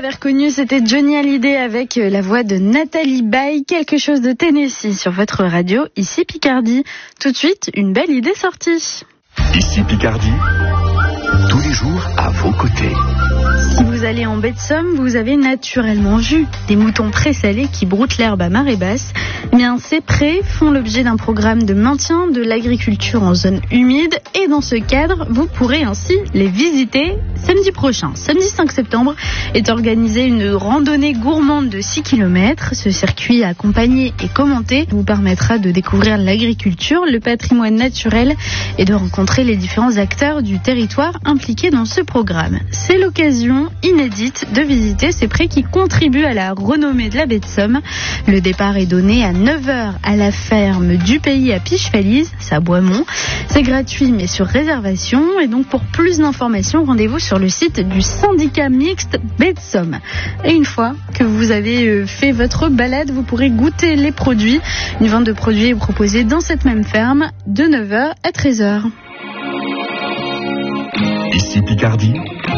avez reconnu, c'était Johnny Hallyday avec la voix de Nathalie Baye, quelque chose de Tennessee sur votre radio, ici Picardie. Tout de suite, une belle idée sortie. Ici Picardie, tous les jours à vos côtés. Si vous allez en baie de Somme, vous avez naturellement vu des moutons présalés qui broutent l'herbe à marée basse. Bien, ces prés font l'objet d'un programme de maintien de l'agriculture en zone humide et dans ce cadre, vous pourrez ainsi les visiter samedi prochain. Samedi 5 septembre est organisée une randonnée gourmande de 6 km. Ce circuit accompagné et commenté vous permettra de découvrir l'agriculture, le patrimoine naturel et de rencontrer les différents acteurs du territoire impliqués dans ce programme. C'est l'occasion inédite de visiter ces prés qui contribuent à la renommée de la baie de Somme. Le départ est donné à 9h à la ferme du Pays à Pichefalise, c'est à Boismont. C'est gratuit mais sur réservation et donc pour plus d'informations, rendez-vous sur le site du syndicat mixte baie de Somme. Et une fois que vous avez fait votre balade, vous pourrez goûter les produits. Une vente de produits est proposée dans cette même ferme de 9h à 13h. Ici Picardie,